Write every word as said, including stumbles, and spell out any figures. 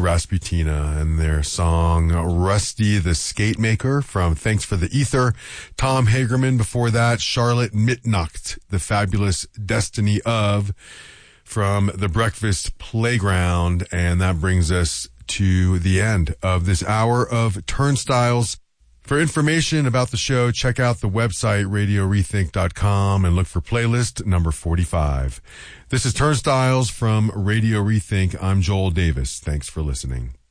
Rasputina and their song Rusty the Skate Maker from Thanks for the Ether. Tom Hagerman before that, Charlotte Mitnacht, The Fabulous Destiny of from The Breakfast Playground. And that brings us to the end of this hour of Turnstiles. For information about the show, check out the website radio rethink dot com and look for playlist number forty-five. This is Turnstiles from Radio Rethink. I'm Joel Davis. Thanks for listening.